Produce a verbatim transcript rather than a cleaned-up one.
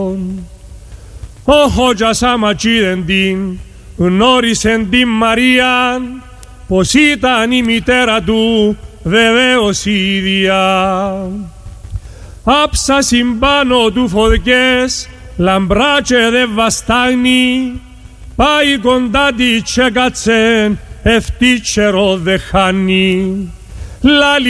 Ο Χότζας άματζίδεν την γνώρισεν την Μαρίαν, πως ήταν η μητέρα του βεβαίως η ίδια. Άψασιν πάνω του φωτιές, λαμπράτσε δε βαστάνει, πάει κοντά τη και κάτσεν, ευτύτσερο δε χάνει. Λάλη